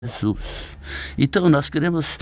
Jesus. Então nós queremos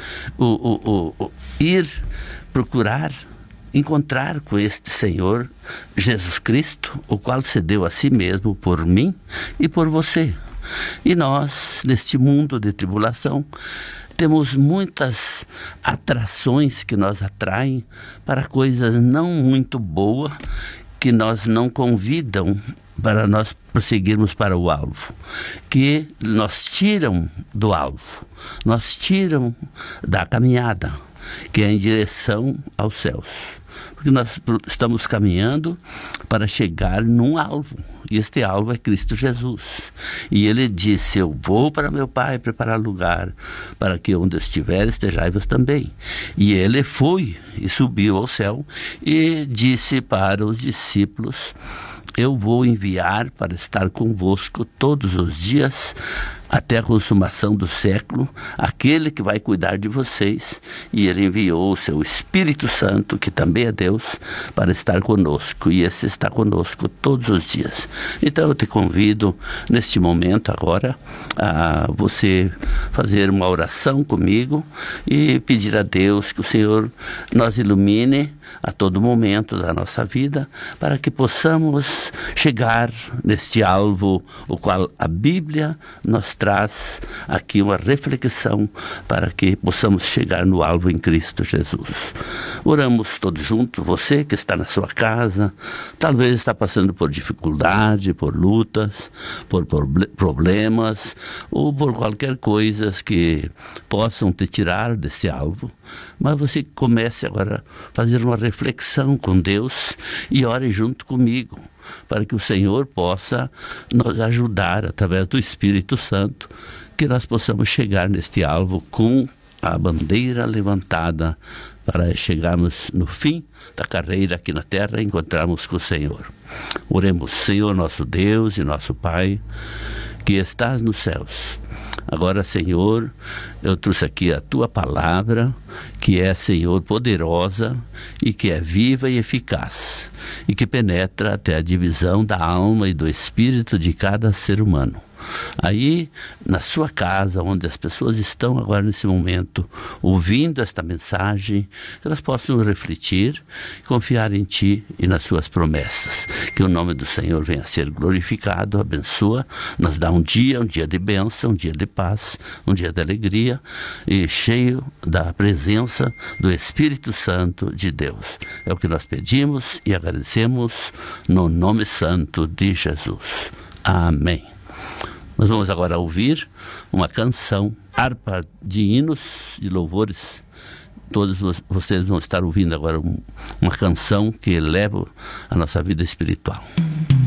ir procurar encontrar com este Senhor Jesus Cristo, o qual se deu a si mesmo por mim e por você. E nós, neste mundo de tribulação, temos muitas atrações que nos atraem para coisas não muito boas, que nós não convidam para nós prosseguirmos para o alvo, que nos tiram do alvo, nos tiram da caminhada, que é em direção aos céus. Porque nós estamos caminhando para chegar num alvo, e este alvo é Cristo Jesus. E ele disse: eu vou para meu Pai preparar lugar, para que onde eu estiver estejais também. E ele foi e subiu ao céu e disse para os discípulos: eu vou enviar para estar convosco todos os dias, até a consumação do século, aquele que vai cuidar de vocês. E ele enviou o seu Espírito Santo, que também é Deus, para estar conosco, e esse está conosco todos os dias. Então eu te convido neste momento agora a você fazer uma oração comigo e pedir a Deus que o Senhor nos ilumine a todo momento da nossa vida, para que possamos chegar neste alvo, o qual a Bíblia nos traz aqui uma reflexão, para que possamos chegar no alvo em Cristo Jesus. Oramos todos juntos. Você que está na sua casa, talvez está passando por dificuldade, por lutas, por problemas, ou por qualquer coisa que possam te tirar desse alvo, mas você comece agora a fazer uma reflexão com Deus e ore junto comigo, para que o Senhor possa nos ajudar através do Espírito Santo, que nós possamos chegar neste alvo com a bandeira levantada, para chegarmos no fim da carreira aqui na terra e encontrarmos com o Senhor. Oremos. Senhor nosso Deus e nosso Pai, que estás nos céus. Agora, Senhor, eu trouxe aqui a Tua palavra, que é, Senhor, poderosa e que é viva e eficaz, e que penetra até a divisão da alma e do espírito de cada ser humano. Aí, na sua casa, onde as pessoas estão agora nesse momento, ouvindo esta mensagem, elas possam refletir, confiar em Ti e nas Suas promessas. Que o nome do Senhor venha a ser glorificado, abençoa, nos dá um dia de bênção, um dia de paz, um dia de alegria, e cheio da presença do Espírito Santo de Deus. É o que nós pedimos e agradecemos no nome santo de Jesus. Amém. Nós vamos agora ouvir uma canção, harpa de hinos e louvores. Todos vocês vão estar ouvindo agora uma canção que eleva a nossa vida espiritual.